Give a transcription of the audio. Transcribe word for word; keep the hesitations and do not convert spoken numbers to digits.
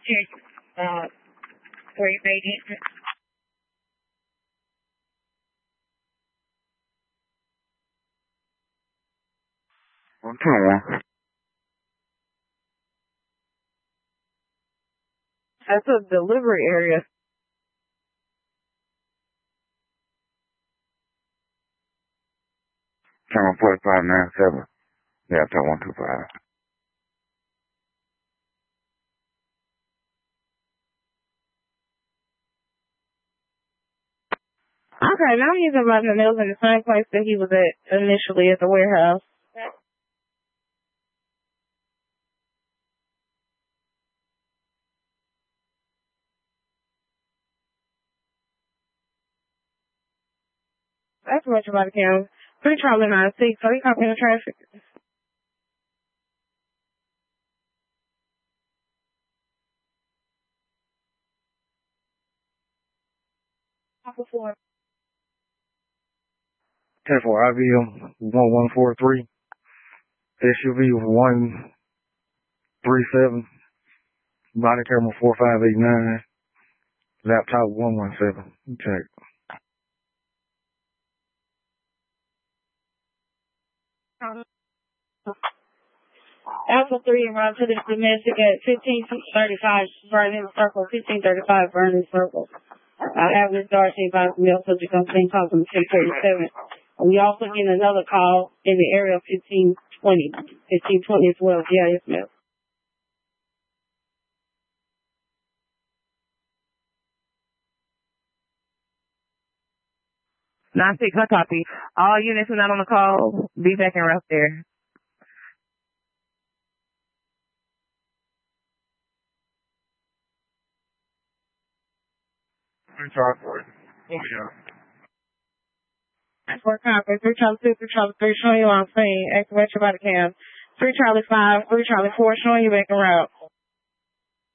check uh, where you made it. one twenty-one. That's a delivery area. Camera plate five nine seven. Yeah, I one two five. Okay, now he's about to nails in the same place that he was at initially at the warehouse. That's much about the camera. Pretty Charlie nine six, so he caught me in the traffic. Before. ten four I V M one one four three. S U V one three seven. Body camera four five eight nine. Laptop one one seven. Check. Alpha three arrived to the domestic at fifteen thirty-five, Vernon Circle, fifteen thirty-five Vernon Circle. I have this Darcy about the mail subject on same call from ten thirty-seven. We also get another call in the area of fifteen twenty. fifteen twenty as well. Yeah, yes, ma'am. nine six, I copy. All units are not on the call. Be back in route there. Three Charlie four. Okay. Four copy. Three Charlie two, three Charlie three, showing you on scene. Activate your body cam. Three Charlie five, three Charlie four, showing you back in route.